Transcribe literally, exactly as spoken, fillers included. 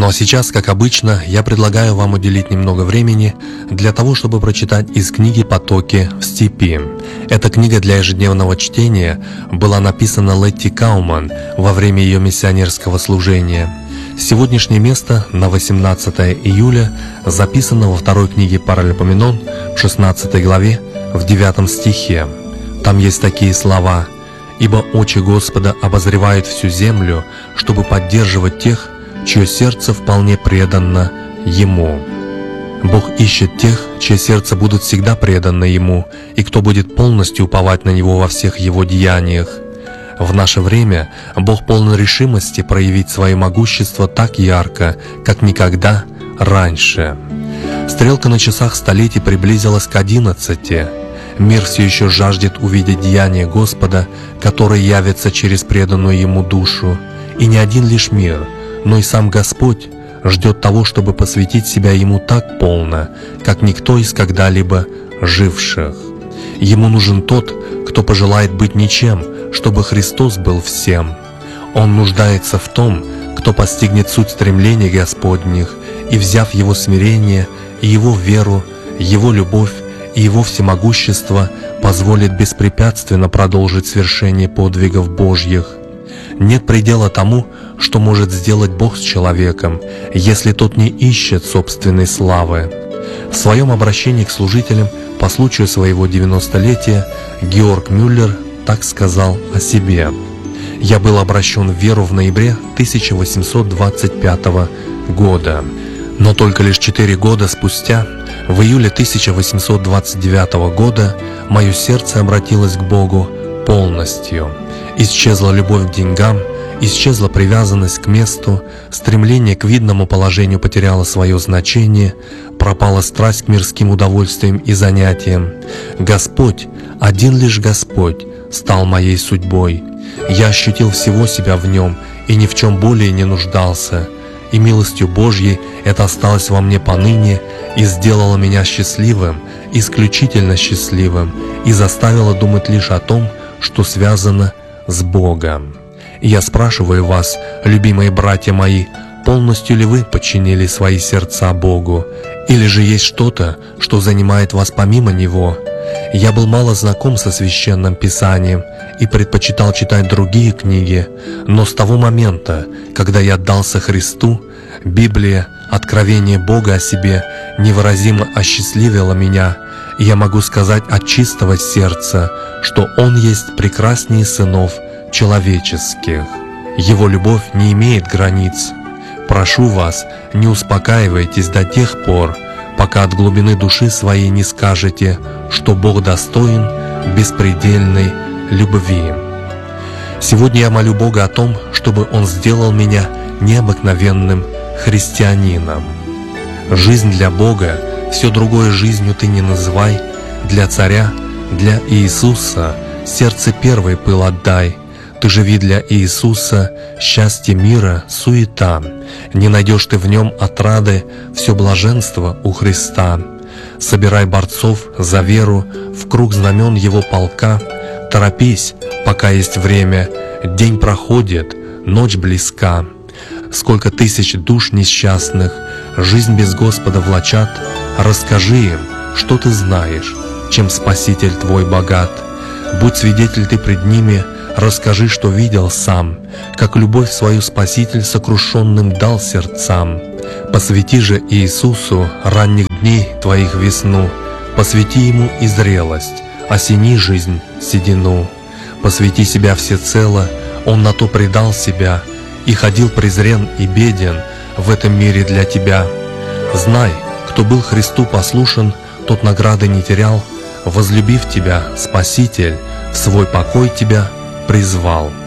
Ну а сейчас, как обычно, я предлагаю вам уделить немного времени для того, чтобы прочитать из книги «Потоки в степи». Эта книга для ежедневного чтения была написана Летти Кауман во время ее миссионерского служения. Сегодняшнее место на восемнадцатое июля записано во второй книге Паралипоменон в шестнадцатой главе в девятом стихе. Там есть такие слова: «Ибо очи Господа обозревают всю землю, чтобы поддерживать тех, чье сердце вполне предано Ему». Бог ищет тех, чье сердце будут всегда преданы Ему, и кто будет полностью уповать на Него во всех Его деяниях. В наше время Бог полон решимости проявить свое могущество так ярко, как никогда раньше. Стрелка на часах столетий приблизилась к одиннадцати. Мир все еще жаждет увидеть деяния Господа, который явится через преданную Ему душу. И не один лишь мир, но и сам Господь ждет того, чтобы посвятить себя Ему так полно, как никто из когда-либо живших. Ему нужен тот, кто пожелает быть ничем, чтобы Христос был всем. Он нуждается в том, кто постигнет суть стремлений Господних и, взяв Его смирение и Его веру, Его любовь и Его всемогущество, позволит беспрепятственно продолжить свершение подвигов Божьих. Нет предела тому, что может сделать Бог с человеком, если тот не ищет собственной славы. В своем обращении к служителям по случаю своего девяностолетия Георг Мюллер так сказал о себе: «Я был обращен в веру в ноябре тысяча восемьсот двадцать пятого года, но только лишь четыре года спустя, в июле тысяча восемьсот двадцать девятого года, мое сердце обратилось к Богу полностью. Исчезла любовь к деньгам, исчезла привязанность к месту, стремление к видному положению потеряло свое значение, пропала страсть к мирским удовольствиям и занятиям. Господь, один лишь Господь, стал моей судьбой. Я ощутил всего себя в Нем и ни в чем более не нуждался. И милостью Божьей это осталось во мне поныне и сделало меня счастливым, исключительно счастливым, и заставило думать лишь о том, что связано с Богом. И я спрашиваю вас, любимые братья мои, полностью ли вы подчинили свои сердца Богу, или же есть что-то, что занимает вас помимо Него? Я был мало знаком со Священным Писанием и предпочитал читать другие книги, но с того момента, когда я отдался Христу, Библия, откровение Бога о себе, невыразимо осчастливила меня, и я могу сказать от чистого сердца, что Он есть прекраснее сынов человеческих. Его любовь не имеет границ. Прошу вас, не успокаивайтесь до тех пор, пока от глубины души своей не скажете, что Бог достоин беспредельной любви. Сегодня я молю Бога о том, чтобы Он сделал меня необыкновенным христианином. Жизнь для Бога, все другое жизнью ты не называй, для царя, для Иисуса сердце первый пыл отдай. Ты живи для Иисуса, счастье мира, суета. Не найдешь ты в Нем отрады, все блаженство у Христа. Собирай борцов за веру в круг знамен Его полка. Торопись, пока есть время, день проходит, ночь близка. Сколько тысяч душ несчастных жизнь без Господа влачат, расскажи им, что ты знаешь, чем Спаситель твой богат. Будь свидетель ты пред ними, расскажи, что видел сам, как любовь свою Спаситель сокрушенным дал сердцам. Посвяти же Иисусу ранних дней твоих весну, посвяти Ему и зрелость, осени жизнь седину. Посвяти себя всецело, Он на то предал себя, и ходил презрен и беден в этом мире для тебя. Знай, кто был Христу послушен, тот награды не терял, возлюбив тебя, Спаситель, в свой покой тебя призвал.